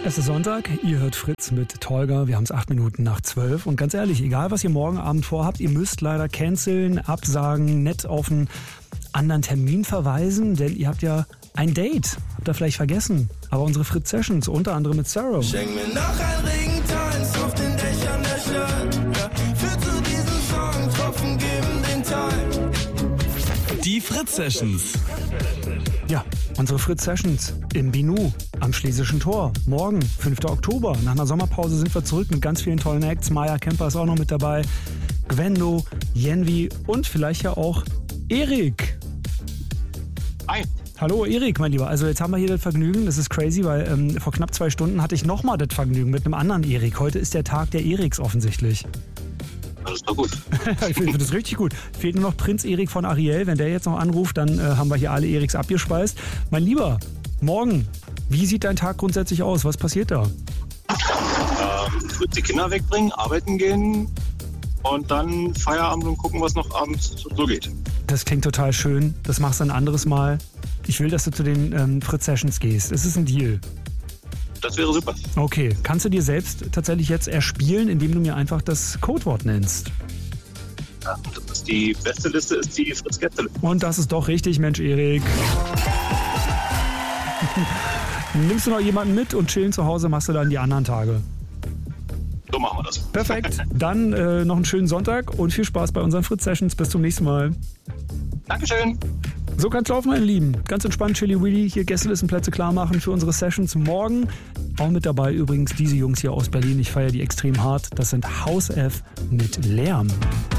Es ist Sonntag, ihr hört Fritz mit Tolga, wir haben es 8 Minuten nach 12 und ganz ehrlich, egal was ihr morgen Abend vorhabt, ihr müsst leider canceln, absagen, nett auf einen anderen Termin verweisen, denn ihr habt ja ein Date, habt ihr vielleicht vergessen, aber unsere Fritz-Sessions, unter anderem mit Sarah. Schenk mir noch ein Regentanz auf den Dächern der Stadt, ja, für zu diesem Song Tropfen geben den Teil. Die Fritz-Sessions. Ja, unsere Fritz-Sessions im Binu am Schlesischen Tor. Morgen, 5. Oktober. Nach einer Sommerpause sind wir zurück mit ganz vielen tollen Acts. Maya Kemper ist auch noch mit dabei. Gwendo, Jenvi und vielleicht ja auch Erik. Hi. Hallo Erik, mein Lieber. Also jetzt haben wir hier das Vergnügen. Das ist crazy, weil vor knapp 2 Stunden hatte ich nochmal das Vergnügen mit einem anderen Erik. Heute ist der Tag der Eriks offensichtlich. Das ist doch gut. Ich finde das richtig gut. Fehlt nur noch Prinz Erik von Ariel. Wenn der jetzt noch anruft, dann haben wir hier alle Eriks abgespeist. Mein Lieber, morgen, wie sieht dein Tag grundsätzlich aus? Was passiert da? Früh die Kinder wegbringen, arbeiten gehen und dann Feierabend und gucken, was noch abends so geht. Das klingt total schön. Das machst du ein anderes Mal. Ich will, dass du zu den Fritz-Sessions gehst. Es ist ein Deal. Das wäre super. Okay, kannst du dir selbst tatsächlich jetzt erspielen, indem du mir einfach das Codewort nennst? Ja, das ist die beste Liste ist die Fritz-Gäste-Liste. Und das ist doch richtig, Mensch, Erik. Nimmst du noch jemanden mit und chillen zu Hause, machst du dann die anderen Tage? So machen wir das. Perfekt. Dann noch einen schönen Sonntag und viel Spaß bei unseren Fritz-Sessions. Bis zum nächsten Mal. Dankeschön. So kann's laufen, meine Lieben. Ganz entspannt, Chili Willy, hier Gästelistenplätze klar machen für unsere Sessions morgen. Auch mit dabei übrigens diese Jungs hier aus Berlin. Ich feiere die extrem hart. Das sind House F mit Lärm.